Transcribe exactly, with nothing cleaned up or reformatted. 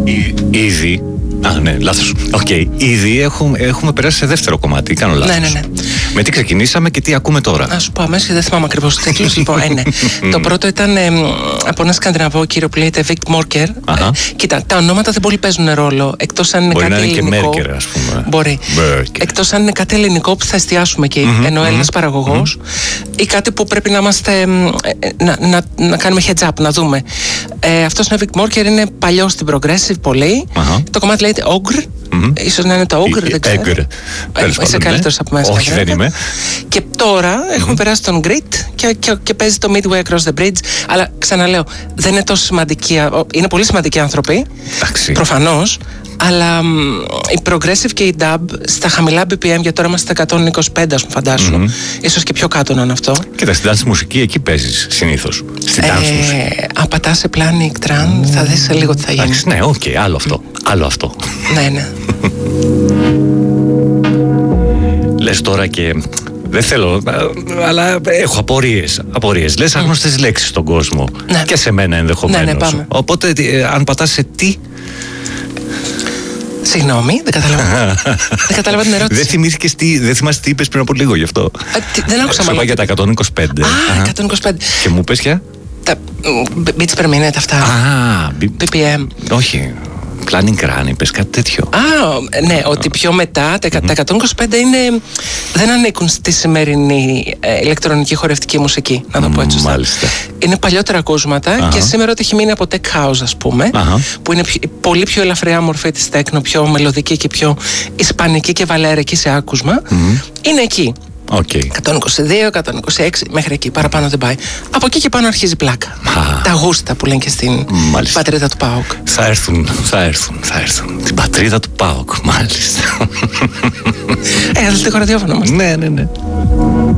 Ήδη. Α, ναι, λάθος. Οκ. Okay. Ήδη έχουμε, έχουμε περάσει σε δεύτερο κομμάτι. Κάνω λάθος. Ναι, ναι, ναι. Με τι ξεκινήσαμε και τι ακούμε τώρα. Να σου πω αμέσως, δεν θυμάμαι ακριβώς τους τίτλους. Λοιπόν, ε, ναι. Το πρώτο ήταν ε, από ένα σκανδιναβό κύριο που λέγεται Vic Morker. Ε, κοίτα, τα ονόματα δεν πολύ παίζουν ρόλο. Εκτός αν είναι μπορεί κάτι να είναι ελληνικό. Και Merker, ας πούμε. Μπορεί. Εκτός αν είναι κάτι ελληνικό που θα εστιάσουμε εκεί, mm-hmm, ενώ Έλληνας mm-hmm, παραγωγός, mm-hmm, ή κάτι που πρέπει να είμαστε. να, να, να κάνουμε heads up, να δούμε. Ε, αυτός είναι Vic Morker, είναι παλιός στην Progressive πολύ. Uh-huh. Το κομμάτι λέγεται Ogre. Mm-hmm. Ίσως να είναι το Ogre, δεν ξέρω. Έγκρ. Είσαι καλύτερος από μέσα. Όχι, δεν είμαι. Και τώρα mm-hmm, έχουμε περάσει τον Grit και, και, και παίζει το Midway Across the Bridge. Αλλά ξαναλέω, δεν είναι τόσο σημαντικοί. Είναι πολύ σημαντικοί άνθρωποι. Προφανώς. Αλλά η Progressive και η Dub στα χαμηλά μπι πι εμ, για τώρα είμαστε στα εκατόν είκοσι πέντε, ας πούμε, φαντάσου. Mm-hmm. Ίσως και πιο κάτω να είναι αυτό. Κοίτα, στην dance μουσική εκεί παίζεις συνήθως. Στην dance ε, μουσική. Απατάς σε Planic Tran, θα δεις σε λίγο τι θα γίνει. Εντάξει, ναι, οκ, okay, άλλο αυτό. Mm. Άλλο αυτό. Ναι, ναι. Λες τώρα και. Δεν θέλω, αλλά έχω απορίες. απορίες. Λες άγνωστες mm. λέξεις στον κόσμο. Ναι. Και σε μένα ενδεχομένως. Ναι, ναι, πάμε. Οπότε, αν πατάς σε τι. Συγγνώμη, δεν κατάλαβα. δεν κατάλαβα την ερώτηση. Δεν θυμήθηκες τι, δεν θυμάσαι τι είπες πριν από λίγο γι' αυτό. Α, τι, δεν άκουσα μάλλον. Σου είπα για τα εκατόν είκοσι πέντε. Α, εκατόν είκοσι πέντε. Και μου πες πια. Τα beats per minute αυτά. Α, μπι πι εμ. Όχι. Planning Run, είπες κάτι τέτοιο. Α, ναι, ότι πιο μετά τα, mm-hmm, τα εκατόν είκοσι πέντε είναι, δεν ανήκουν στη σημερινή ε, ηλεκτρονική χορευτική μουσική, να το πω έτσι σωστά. Μάλιστα. Είναι παλιότερα ακούσματα uh-huh, και σήμερα ότι έχει μείνει από tech house, ας πούμε, uh-huh, που είναι πιο, πολύ πιο ελαφριά μορφή της τέκνο, πιο μελωδική και πιο ισπανική και βαλέρικη σε άκουσμα. Mm-hmm. Είναι εκεί. Okay. εκατόν είκοσι δύο, εκατόν είκοσι έξι, μέχρι εκεί, παραπάνω δεν πάει. Από εκεί και πάνω αρχίζει πλάκα. Ah. Τα γούστα που λένε και στην μάλιστα, πατρίδα του ΠΑΟΚ. Θα έρθουν, θα έρθουν, θα έρθουν. Την πατρίδα του ΠΑΟΚ, μάλιστα. Ε, αθλητικό ραδιόφωνο μας. Ναι, ναι, ναι.